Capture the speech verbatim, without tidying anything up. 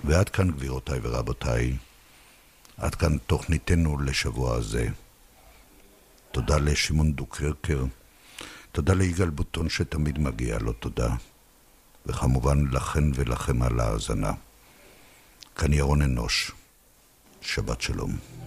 ועד כאן גבירותיי ורבותיי, עד כאן תוכניתנו לשבוע הזה. תודה לשמעון דוקרקר, תודה ליגאל בוטון שתמיד מגיע לו תודה, וכמובן לכן ולכם על ההאזנה. כאן ירון אנוש, שבת שלום.